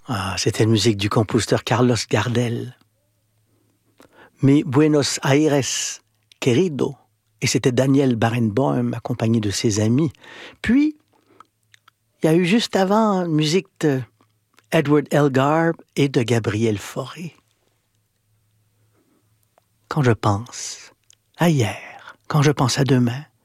Ah, c'était la musique du compositeur Carlos Gardel. Mi Buenos Aires, querido. Et c'était Daniel Barenboim, accompagné de ses amis. Puis, il y a eu juste avant une musique de Edward Elgar et de Gabriel Fauré. Quand je pense à hier, quand je pense à demain,